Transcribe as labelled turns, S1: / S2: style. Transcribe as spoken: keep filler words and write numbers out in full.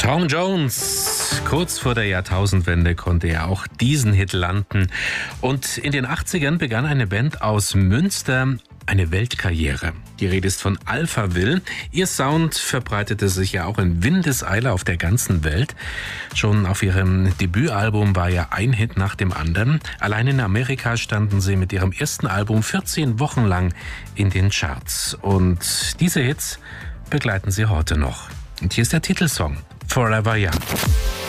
S1: Tom Jones, kurz vor der Jahrtausendwende konnte er auch diesen Hit landen. Und in den achtzigern begann eine Band aus Münster eine Weltkarriere. Die Rede ist von Alphaville. Ihr Sound verbreitete sich ja auch in Windeseile auf der ganzen Welt. Schon auf ihrem Debütalbum war ja ein Hit nach dem anderen. Allein in Amerika standen sie mit ihrem ersten Album vierzehn Wochen lang in den Charts. Und diese Hits begleiten sie heute noch. Und hier ist der Titelsong, Forever Young.